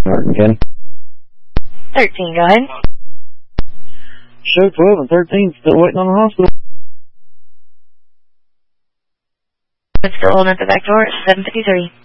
Martin County. 13, go ahead. Show 12 and 13 still waiting on the hospital. It's still holding at the back door at 7:53.